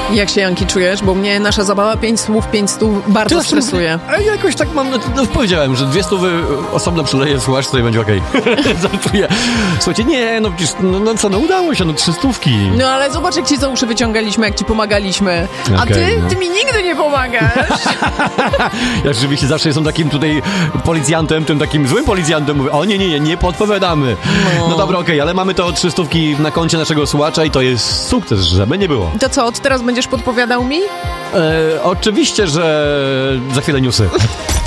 Jak się, Janki, czujesz? Bo mnie nasza zabawa 5 słów, 5 stów bardzo stresuje. A ja jakoś tak mam, powiedziałem, że 2 stówy osobno przyleję, słuchasz, to i będzie okej. Żartuję. Słuchajcie, nie, no przecież, udało się, 3 stówki. No ale zobacz, jak ci za uszy wyciągaliśmy, jak ci pomagaliśmy. A Okej, ty mi nigdy nie pomagasz. Ja rzeczywiście zawsze jestem takim tutaj policjantem, tym takim złym policjantem. Mówię, o nie podpowiadamy. No dobra, okej, ale mamy to 3 stówki na koncie naszego słuchacza i to jest sukces, żeby nie było. To co, od teraz będziesz podpowiadał mi? Oczywiście, że za chwilę newsy.